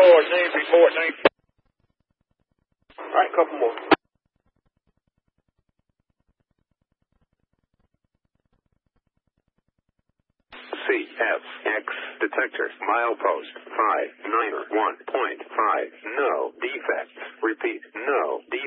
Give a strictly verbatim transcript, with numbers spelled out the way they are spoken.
report, name, report, name. All right, couple more. C F X detector milepost five niner one point five. No defects. Repeat, no defects.